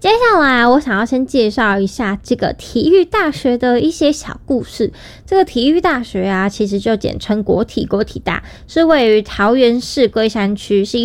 接下来我想要先介绍一下这个体育大学的一些小故事。这个体育大学啊，其实就简称国体大，是位于桃园市龟山区，是